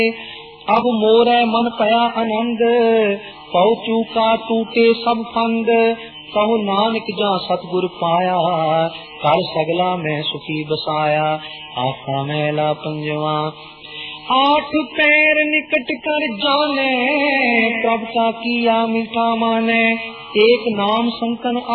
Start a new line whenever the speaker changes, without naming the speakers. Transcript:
अब मोरे मन पया आनंद, पौ चूका टूटे सब फंद। कहो नानक जा सतगुर पाया, कर सगला मैं सुखी बसाया। आखा मैला पंजवा, आठ पैर निकट कर जाने, प्रभ का किया मीठा माने। एक नाम संकन